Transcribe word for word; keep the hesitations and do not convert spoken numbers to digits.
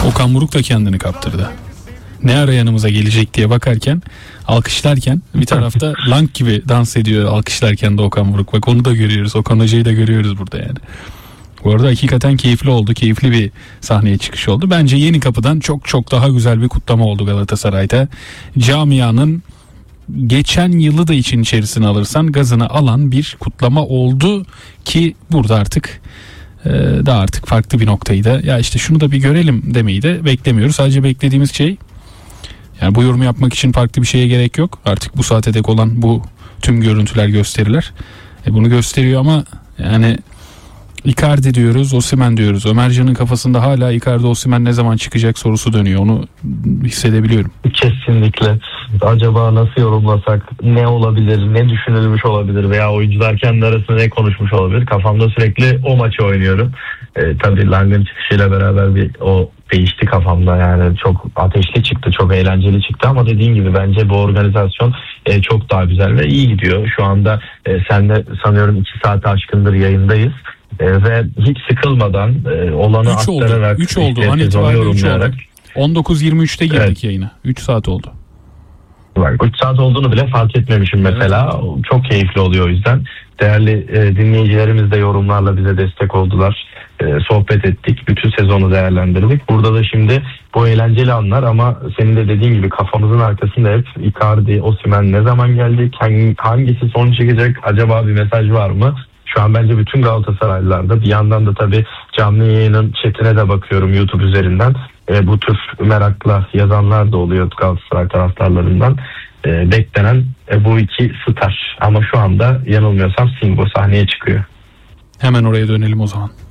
Okan Buruk da kendini kaptırdı. Ne ara yanımıza gelecek diye bakarken, alkışlarken bir tarafta lang gibi dans ediyor alkışlarken de Okan Buruk. Bak onu da görüyoruz. Okan Hoca'yı da görüyoruz burada yani. Bu arada hakikaten keyifli oldu. Keyifli bir sahneye çıkış oldu. Bence Yeni Kapı'dan çok çok daha güzel bir kutlama oldu Galatasaray'da. Camianın geçen yılı da için içerisine alırsan gazını alan bir kutlama oldu ki burada artık e, daha artık farklı bir noktayı da ya işte şunu da bir görelim demeyi de beklemiyoruz. Sadece beklediğimiz şey, yani bu yorumu yapmak için farklı bir şeye gerek yok. Artık bu saate dek olan bu tüm görüntüler, gösteriler e, bunu gösteriyor ama yani Icardi diyoruz, Osimhen diyoruz. Ömercan'ın kafasında hala Icardi, Osimhen ne zaman çıkacak sorusu dönüyor. Onu hissedebiliyorum. Kesinlikle. Acaba nasıl yorumlasak, ne olabilir, ne düşünülmüş olabilir veya oyuncular kendi arasında ne konuşmuş olabilir? Kafamda sürekli o maçı oynuyorum. E, tabii Lang'ın çıkışıyla beraber bir o değişti kafamda, yani çok ateşli çıktı, çok eğlenceli çıktı ama dediğin gibi bence bu organizasyon e, çok daha güzel ve iyi gidiyor. Şu anda e, senle sanıyorum iki saat aşkındır yayındayız. Ee, ve hiç sıkılmadan e, olanı üç aktararak oldu. üç oldu. An itibariyle üç oldu. on dokuz yirmi üçte girdik evet. Yayına. üç saat oldu. üç saat olduğunu bile fark etmemişim mesela. Evet. Çok keyifli oluyor o yüzden. Değerli e, dinleyicilerimiz de yorumlarla bize destek oldular. E, sohbet ettik. Bütün sezonu değerlendirdik. Burada da şimdi bu eğlenceli anlar ama senin de dediğin gibi kafamızın arkasında hep Icardi, Osimhen ne zaman geldik? Hangisi son çıkacak? Acaba bir mesaj var mı? Şu an bence bütün Galatasaraylılarda, bir yandan da tabii canlı yayının chatine de bakıyorum YouTube üzerinden. E, bu tür merakla yazanlar da oluyor Galatasaray taraftarlarından. E, beklenen e, bu iki star ama şu anda yanılmıyorsam Singo sahneye çıkıyor. Hemen oraya dönelim o zaman.